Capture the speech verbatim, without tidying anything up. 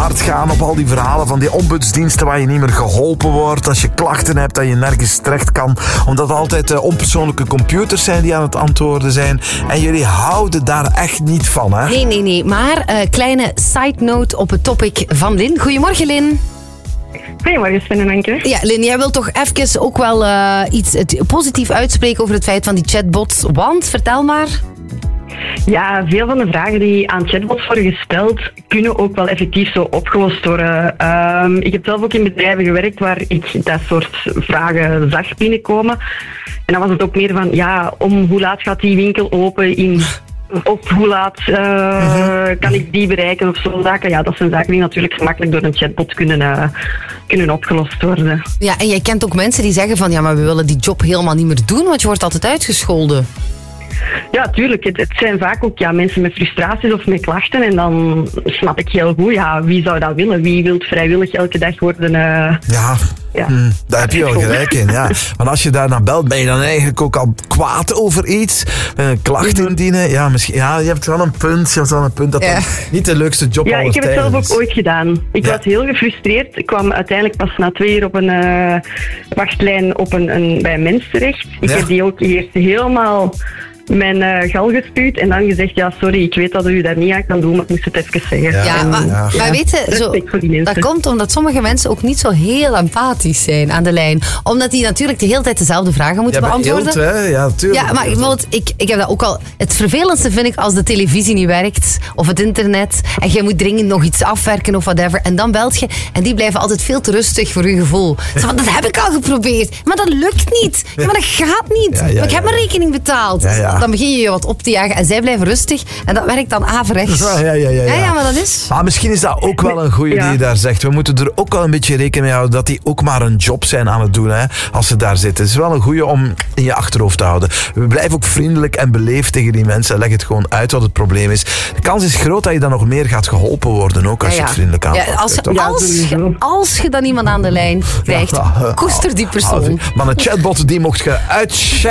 hard gaan op al die verhalen van die ombudsdiensten waar je niet meer geholpen wordt. Als je klachten hebt, dat je nergens terecht kan. Omdat het altijd uh, onpersoonlijke computers zijn die aan het antwoorden zijn. En jullie houden daar echt niet van, hè? Nee, nee, nee. Maar uh, kleine side note op het topic van Lin. Goedemorgen, Lin. Goedemorgen, Sven en Anke. Ja, Lin, jij wilt toch even ook wel uh, iets het, positief uitspreken over het feit van die chatbots. Want, vertel maar. Ja, veel van de vragen die aan chatbots worden gesteld, kunnen ook wel effectief zo opgelost worden. Um, ik heb zelf ook in bedrijven gewerkt waar ik dat soort vragen zag binnenkomen. En dan was het ook meer van, ja, om hoe laat gaat die winkel open in... Of hoe laat uh, mm-hmm. kan ik die bereiken of zo'n zaken. Ja, dat zijn zaken die natuurlijk gemakkelijk door een chatbot kunnen, uh, kunnen opgelost worden. Ja, en jij kent ook mensen die zeggen van ja, maar we willen die job helemaal niet meer doen, want je wordt altijd uitgescholden. Ja, tuurlijk. Het, het zijn vaak ook ja, mensen met frustraties of met klachten. En dan snap ik heel goed, ja, wie zou dat willen? Wie wil vrijwillig elke dag worden... Uh, ja, ja mm, daar heb je wel gelijk in. Ja. Want als je daar naar belt, ben je dan eigenlijk ook al kwaad over iets? Een klacht mm-hmm. indienen? Ja, misschien, ja, je hebt wel een punt. Je hebt wel een punt dat ja. dat niet de leukste job ja, aller tijden is. Ja, ik heb het zelf ook ooit gedaan. Ik ja. was heel gefrustreerd. Ik kwam uiteindelijk pas na twee uur op een uh, wachtlijn op een, een, bij een mens terecht. Ik ja. heb die ook eerst helemaal... mijn uh, gal gespuwd en dan gezegd, ja, sorry, ik weet dat u daar niet aan kan doen, maar ik moest het even zeggen. Ja, ja, maar, ja. maar weet je, zo, dat komt omdat sommige mensen ook niet zo heel empathisch zijn aan de lijn. Omdat die natuurlijk de hele tijd dezelfde vragen moeten ja, beantwoorden. Eelt, hè? Ja, tuurlijk. Ja, maar bijvoorbeeld, ik, ik heb dat ook al... Het vervelendste vind ik als de televisie niet werkt, of het internet, en jij moet dringend nog iets afwerken of whatever, en dan belt je, en die blijven altijd veel te rustig voor je gevoel. Zo van, dat heb ik al geprobeerd, maar dat lukt niet. Ja, maar dat gaat niet. Ja, ja, ik heb mijn rekening betaald. Ja, ja. Dan begin je je wat op te jagen en zij blijven rustig en dat werkt dan averechts. Ja, ja, ja, ja, ja. ja, ja maar dat is... Maar misschien is dat ook wel een goeie ja. die je daar zegt. We moeten er ook wel een beetje rekening mee houden dat die ook maar een job zijn aan het doen, hè, als ze daar zitten. Het is wel een goeie om in je achterhoofd te houden. We blijven ook vriendelijk en beleefd tegen die mensen. Leg het gewoon uit wat het probleem is. De kans is groot dat je dan nog meer gaat geholpen worden, ook als ja, ja. je het vriendelijk aanpakt. Ja, als, je, als, je, als je dan iemand aan de lijn krijgt, ja, koester die persoon. Maar een chatbot, die mocht je uit